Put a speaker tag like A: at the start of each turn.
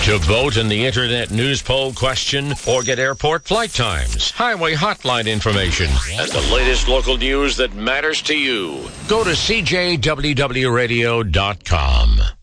A: To vote in the Internet News Poll question or get airport flight times, highway hotline information, and the latest local news that matters to you, go to CJWWRadio.com.